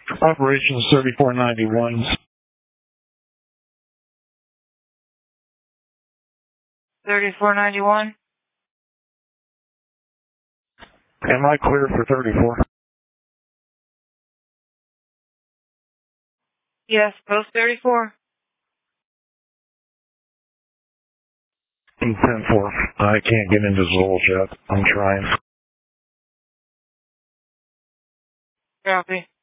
Operations 3491. 3491. Am I clear for 34? Yes, post 34. 10-4. I can't get into Zoll yet. I'm trying. Copy.